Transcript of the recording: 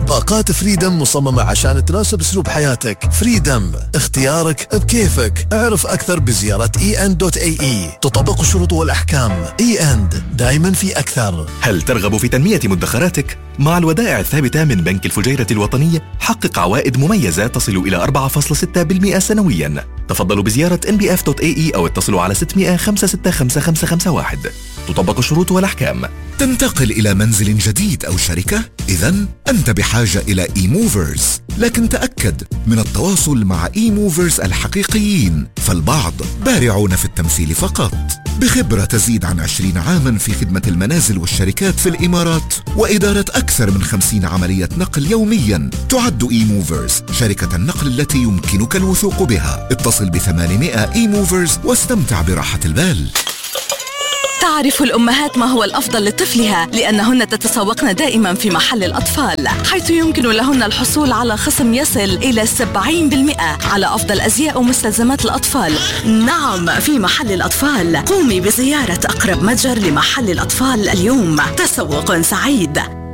باقات فريدم مصممة عشان تناسب اسلوب حياتك. فريدم، اختيارك بكيفك. اعرف اكثر بزيارة en.ae. تطبق الشروط والاحكام. en دائما في اكثر. هل ترغب في تنمية مدخراتك؟ مع الودائع الثابتة من بنك الفجيرة الوطنية حقق عوائد مميزة تصل إلى 4.6% سنويا. تفضلوا بزيارة nbf.ae أو اتصلوا على 600 565 551. تطبق الشروط والأحكام. تنتقل إلى منزل جديد أو شركة؟ إذن أنت بحاجة إلى e-movers، لكن تأكد من التواصل مع e-movers الحقيقيين، فالبعض بارعون في التمثيل فقط. بخبرة تزيد عن 20 عاما في خدمة المنازل والشركات في الإمارات وإدارة أكثر من 50 عملية نقل يوميا، تعد e-movers شركة النقل التي يمكنك الوثوق بها. اتصل ب800 e-movers واستمتع براحة البال. تعرف الأمهات ما هو الأفضل لطفلها لأنهن تتسوقن دائما في محل الأطفال، حيث يمكن لهن الحصول على خصم يصل إلى 70% على أفضل أزياء ومستلزمات الأطفال. نعم، في محل الأطفال. قومي بزيارة أقرب متجر لمحل الأطفال اليوم. تسوق سعيد.